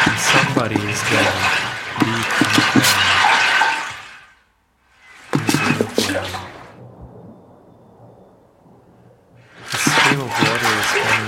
and somebody is gonna be coming down. The stream of water is